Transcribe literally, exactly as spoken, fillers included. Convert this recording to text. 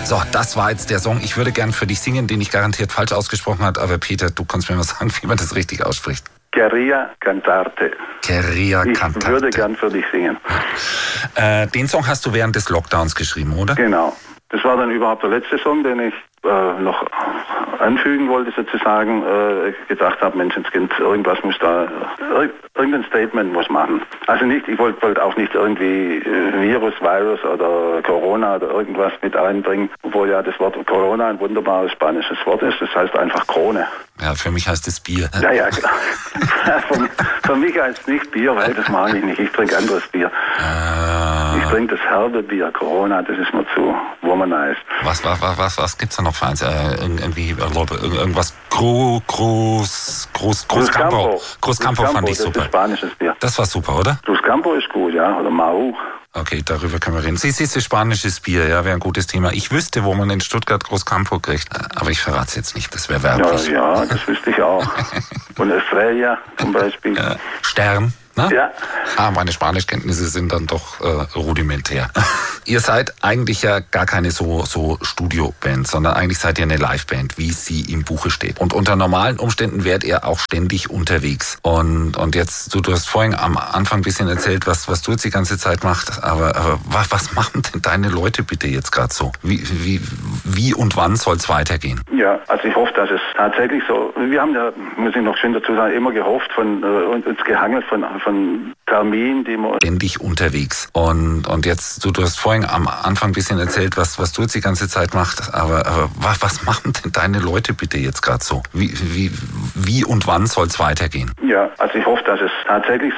So, das war jetzt der Song. Ich würde gern für dich singen, den ich garantiert falsch ausgesprochen habe. Aber Peter, du kannst mir mal sagen, wie man das richtig ausspricht. Guerilla Cantante. Guerilla Cantante. Ich würde gern für dich singen. Äh, den Song hast du während des Lockdowns geschrieben, oder? Genau. Das war dann überhaupt der letzte Song, den ich äh, noch anfügen wollte, sozusagen. Äh, gedacht habe, Menschenskind, irgendwas muss da, ir- irgendein Statement muss machen. Also nicht, ich wollte wollt auch nicht irgendwie äh, Virus, Virus oder Corona oder irgendwas mit einbringen, obwohl ja das Wort Corona ein wunderbares spanisches Wort ist. Das heißt einfach Krone. Ja, für mich heißt es Bier. Ja, ja, klar. für, für mich heißt es nicht Bier, weil das mag ich nicht. Ich trinke anderes Bier. Äh, Ich trinke das herbe Bier. Corona, das ist mir zu womanize. was, was, was, was, was gibt's da noch für eins? Äh, irgendwie, äh, irgendwas Gro, Groß, Groß, Groß Campo. Groß Campo fand ich super. Das ist spanisches Bier. Das war super, oder? Groß Campo ist gut, ja. Oder Mau. Okay, darüber können wir reden. Sie siehst, spanisches Bier, ja, wäre ein gutes Thema. Ich wüsste, wo man in Stuttgart Groß Campo kriegt, aber ich verrate es jetzt nicht, das wäre werblich. Ja, ja, das wüsste ich auch. Und Estrella zum Beispiel. Ja. Stern, ne? Ja. Ah, meine Spanischkenntnisse sind dann doch äh, rudimentär. Ihr seid eigentlich ja gar keine so, so Studioband, sondern eigentlich seid ihr eine Liveband, wie sie im Buche steht. Und unter normalen Umständen wärt ihr auch ständig unterwegs. Und, und jetzt, du, du hast vorhin am Anfang ein bisschen erzählt, was, was du jetzt die ganze Zeit machst. Aber, aber was, was machen denn deine Leute bitte jetzt gerade so? Wie, wie, wie und wann soll es weitergehen? Ja, also ich hoffe, dass es tatsächlich so, wir haben ja, muss ich noch schön dazu sagen, immer gehofft von, äh, und uns gehangelt von, von Terminen, die wir... Ständig unterwegs. Und, und jetzt, du, du hast vorhin am Anfang ein bisschen erzählt, was, was du jetzt die ganze Zeit machst. Aber, aber was, was machen denn deine Leute bitte jetzt gerade so? Wie, wie, wie und wann soll es weitergehen? Ja, also ich hoffe, dass es tatsächlich